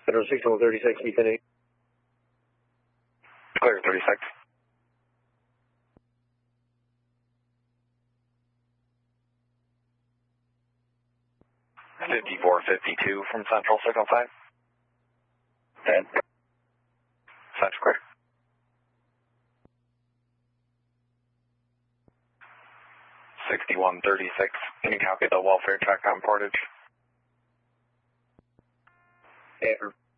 Federal 6136, Ethan 8. Clear 36. $5452 from Central Signal 5. 10. Central clear. 6136. Can you copy the welfare check on portage? Affirm.